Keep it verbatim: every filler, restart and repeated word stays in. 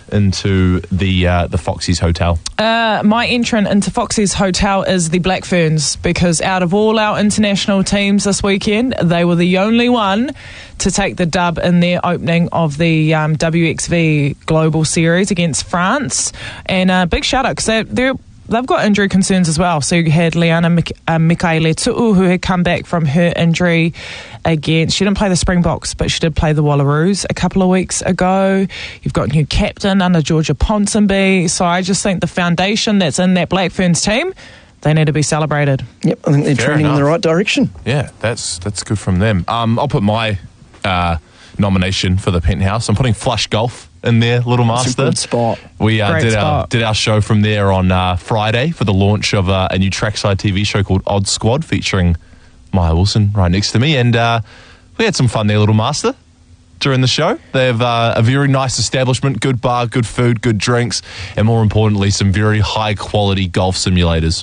into the uh, the Foxy's Hotel? Uh, my entrant into Foxy's Hotel is the Black Ferns, because out of all our international teams this weekend, they were the only one to take the dub in their opening of the um, W X V Global Series against France. And a uh, big shout out, because they're, they're They've got injury concerns as well. So you had Liana Mik- uh, Mikaele Tu'u, who had come back from her injury against, she didn't play the Springboks, but she did play the Wallaroos a couple of weeks ago. You've got a new captain under Georgia Ponsonby. So I just think the foundation that's in that Black Ferns team, they need to be celebrated. Yep, I think they're Fair trending enough. in the right direction. Yeah, that's that's good from them. Um, I'll put my uh, nomination for the Penthouse. I'm putting Flush Golf in there, Little It's Master. a good spot. We uh, Great did our spot. did our show from there on uh, Friday for the launch of uh, a new trackside T V show called Odd Squad, featuring Maya Wilson right next to me, and uh, we had some fun there, Little Master, during the show. They have uh, a very nice establishment, good bar, good food, good drinks, and more importantly, some very high quality golf simulators.